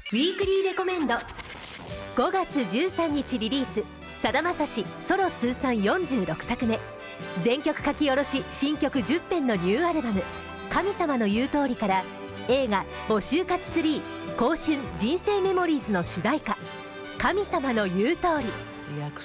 ウィークリーレコメンド。5月13日リリース、さだまさしソロ通算46作目、全曲書き下ろし新曲10編のニューアルバム「神様の言う通り」から映画「募集活3香春人生メモリーズ」の主題歌「神様の言う通り」。 約